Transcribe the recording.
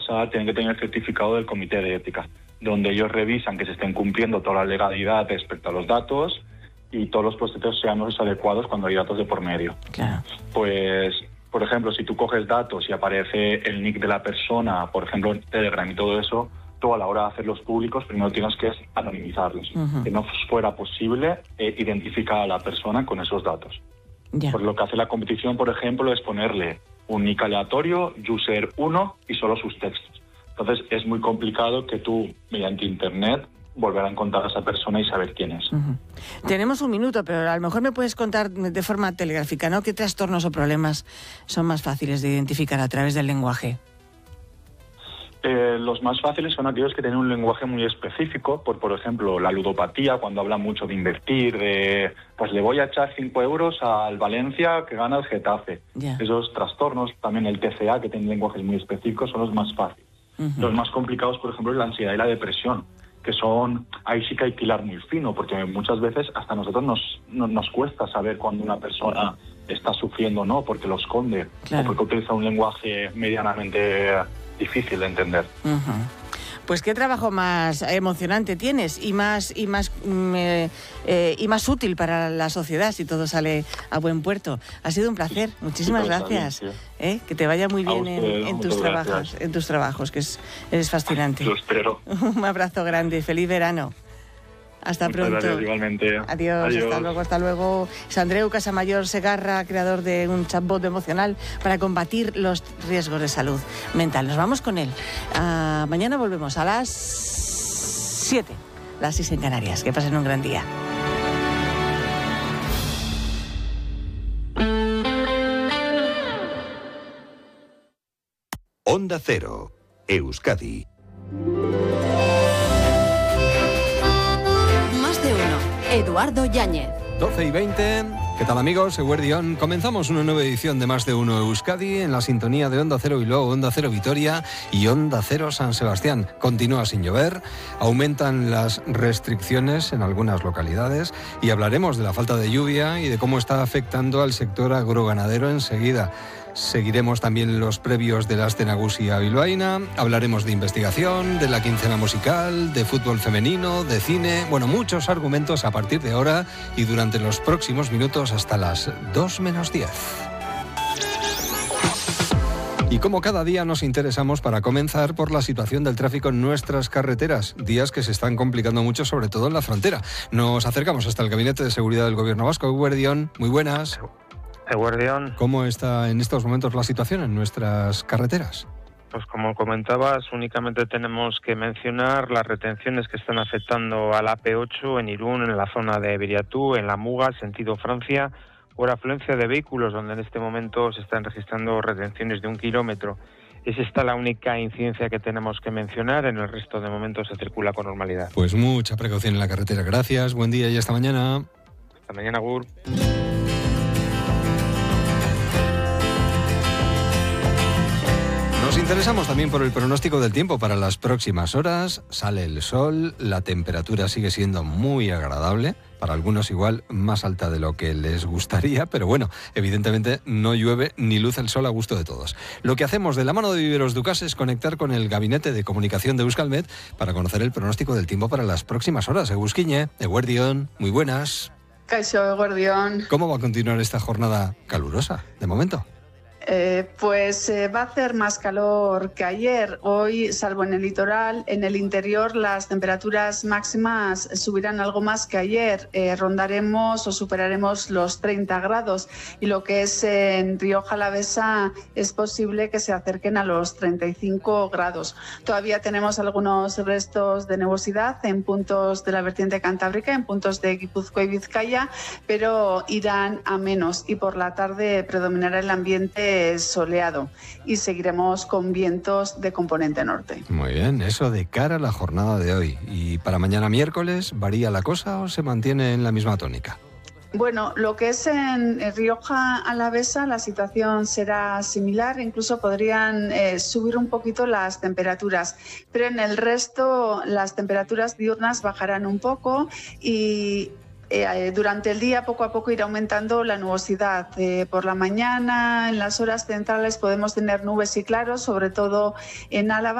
tienen que tener el certificado del Comité de Ética, donde ellos revisan que se estén cumpliendo toda la legalidad respecto a los datos y todos los procesos sean los adecuados cuando hay datos de por medio. Claro. Pues, por ejemplo, si tú coges datos y aparece el nick de la persona, por ejemplo, en Telegram y todo eso, tú a la hora de hacerlos públicos primero tienes que anonimizarlos, que no fuera posible identificar a la persona con esos datos. Ya. Por lo que hace la competición, por ejemplo, es ponerle un nick aleatorio, user 1 y solo sus textos. Entonces es muy complicado que tú, mediante internet, volver a encontrar a esa persona y saber quién es. Tenemos un minuto, pero a lo mejor me puedes contar de forma telegráfica, ¿no? ¿Qué trastornos o problemas son más fáciles de identificar a través del lenguaje? Los más fáciles son aquellos que tienen un lenguaje muy específico, por ejemplo, la ludopatía, cuando habla mucho de invertir, pues le voy a echar 5 euros al Valencia que gana el Getafe. Yeah. Esos trastornos, también el TCA, que tiene lenguajes muy específicos, son los más fáciles. Los más complicados, por ejemplo, es la ansiedad y la depresión, que son, ahí sí que hay que hilar muy fino, porque muchas veces hasta a nosotros nos cuesta saber cuando una persona está sufriendo o no, porque lo esconde, o porque utiliza un lenguaje medianamente difícil de entender. Pues qué trabajo más emocionante tienes y más útil para la sociedad si todo sale a buen puerto. Ha sido un placer. Muchísimas gracias. Bien, que te vaya muy bien en tus trabajos, que eres fascinante. Lo espero. Un abrazo grande. Feliz verano. Hasta pronto. Gracias, igualmente. Adiós. Hasta luego. Es Andreu Casamayor Segarra, creador de un chatbot emocional para combatir los riesgos de salud mental. Nos vamos con él. Mañana volvemos a las 7, las 6 en Canarias. Que pasen un gran día. Onda Cero, Euskadi. Eduardo Yáñez. 12:20. ¿Qué tal, amigos? Eguerdión. Comenzamos una nueva edición de Más de Uno Euskadi en la sintonía de Onda Cero Bilbao, Onda Cero Vitoria y Onda Cero San Sebastián. Continúa sin llover, aumentan las restricciones en algunas localidades y hablaremos de la falta de lluvia y de cómo está afectando al sector agroganadero enseguida. Seguiremos también los previos de la Aste Nagusia bilbaína, hablaremos de investigación, de la quincena musical, de fútbol femenino, de cine, bueno, muchos argumentos a partir de ahora y durante los próximos minutos hasta las 2:10. Y como cada día nos interesamos para comenzar por la situación del tráfico en nuestras carreteras, días que se están complicando mucho, sobre todo en la frontera. Nos acercamos hasta el Gabinete de Seguridad del Gobierno Vasco. Eguerdión, muy buenas. Eguerdión. ¿Cómo está en estos momentos la situación en nuestras carreteras? Pues como comentabas, únicamente tenemos que mencionar las retenciones que están afectando a la AP8 en Irún, en la zona de Viriatú, en la Muga, sentido Francia, por afluencia de vehículos, donde en este momento se están registrando retenciones de 1 kilómetro. Es esta la única incidencia que tenemos que mencionar, en el resto de momentos se circula con normalidad. Pues mucha precaución en la carretera. Gracias, buen día y hasta mañana. Hasta mañana, Gur. Nos interesamos también por el pronóstico del tiempo para las próximas horas. Sale el sol, la temperatura sigue siendo muy agradable, para algunos igual más alta de lo que les gustaría, pero bueno, evidentemente no llueve ni luce el sol a gusto de todos. Lo que hacemos de la mano de Viveros Ducas es conectar con el Gabinete de Comunicación de Euskalmet para conocer el pronóstico del tiempo para las próximas horas. Egusquiñe, Eguerdión, muy buenas. Kaixo, Eguerdión. ¿Cómo va a continuar esta jornada calurosa, de momento? Pues va a hacer más calor que ayer. Hoy, salvo en el litoral, en el interior las temperaturas máximas subirán algo más que ayer. Rondaremos o superaremos los 30 grados y lo que es en Rioja Alavesa es posible que se acerquen a los 35 grados. Todavía tenemos algunos restos de nubosidad en puntos de la vertiente cantábrica, en puntos de Guipúzcoa y Vizcaya, pero irán a menos y por la tarde predominará el ambiente soleado y seguiremos con vientos de componente norte. Muy bien, eso de cara a la jornada de hoy. ¿Y para mañana miércoles varía la cosa o se mantiene en la misma tónica? Bueno, lo que es en Rioja Alavesa la situación será similar, incluso podrían subir un poquito las temperaturas, pero en el resto las temperaturas diurnas bajarán un poco y durante el día poco a poco irá aumentando la nubosidad. Por la mañana, en las horas centrales, podemos tener nubes y claros, sobre todo en Álava.